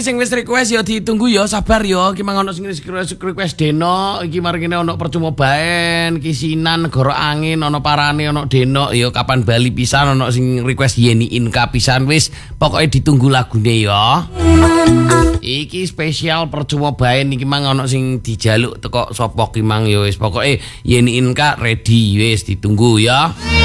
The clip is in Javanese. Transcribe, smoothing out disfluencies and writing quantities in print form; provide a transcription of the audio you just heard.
sing wis request ya ditunggu ya, sabar ya. Iki mang ono sing request Deno, iki mari kene ono percuma baen, kisinan negara angin, ono parane, ono Deno ya kapan bali pisan ono sing request Yeni Inka pisan wis pokoke ditunggu lagune ya. Iki spesial percuma baen iki mang ono sing dijaluk teko sapa ki mang ya wis pokoke Yeni Inka ready wis ditunggu ya.